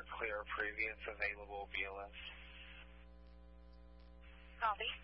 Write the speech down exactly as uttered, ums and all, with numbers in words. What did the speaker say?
or clear previous available B L S. Copy.